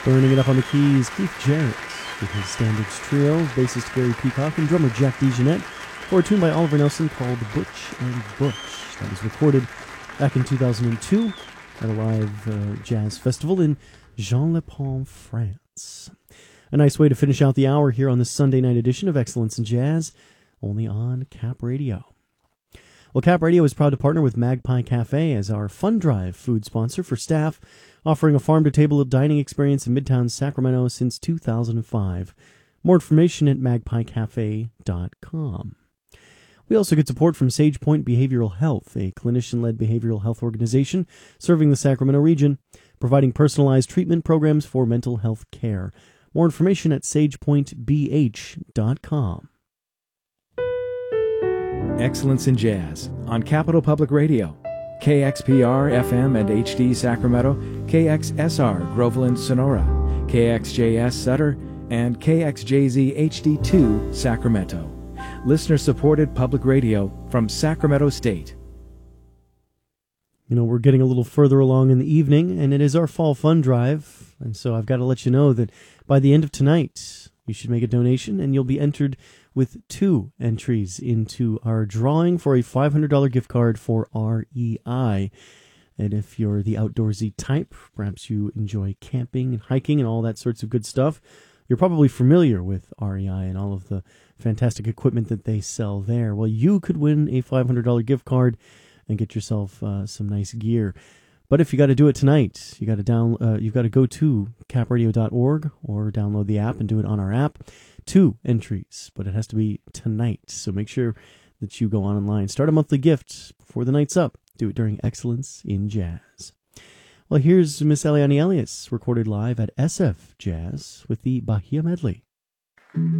Burning it up on the keys, Keith Jarrett with his Standards Trio, bassist Gary Peacock, and drummer Jack DeJohnette, for a tune by Oliver Nelson called Butch and Butch. That was recorded back in 2002 at a live jazz festival in Jean-Le-Pont, France. A nice way to finish out the hour here on this Sunday night edition of Excellence in Jazz, only on Cap Radio. Well, Cap Radio is proud to partner with Magpie Cafe as our Fun Drive food sponsor for staff, offering a farm-to-table dining experience in Midtown Sacramento since 2005. More information at magpiecafe.com. We also get support from SagePoint Behavioral Health, a clinician-led behavioral health organization serving the Sacramento region, providing personalized treatment programs for mental health care. More information at sagepointbh.com. Excellence in Jazz on Capital Public Radio, KXPR FM and HD Sacramento, KXSR Groveland Sonora, KXJS Sutter, and KXJZ HD2 Sacramento. Listener-supported public radio from Sacramento State. You know, we're getting a little further along in the evening, and it is our Fall Fun Drive, and so I've got to let you know that by the end of tonight, you should make a donation, and you'll be entered with 2 entries into our drawing for a $500 gift card for REI. And if you're the outdoorsy type, perhaps you enjoy camping and hiking and all that sorts of good stuff, you're probably familiar with REI and all of the fantastic equipment that they sell there. Well, you could win a $500 gift card and get yourself some nice gear. But if you got to do it tonight, you've got to go to capradio.org or download the app and do it on our app. 2 entries, but it has to be tonight. So make sure that you go online. Start a monthly gift before the night's up. Do it during Excellence in Jazz. Well, here's Miss Eliane Elias, recorded live at SF Jazz with the Bahia Medley.